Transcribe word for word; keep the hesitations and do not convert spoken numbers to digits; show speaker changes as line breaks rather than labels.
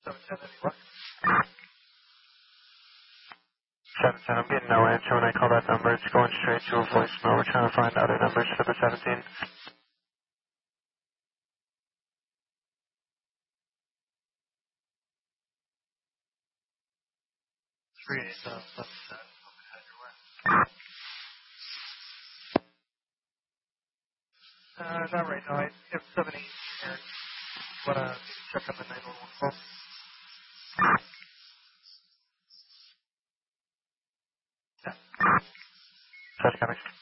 seven ten, I'm getting no answer when I call that number. It's going straight to a voicemail. We're trying to find other numbers for the seventeen. Three eight seven seven seven. Uh, not right now. I have seven eight here. Want to check on the nine one one call? Yeah. Touch coming.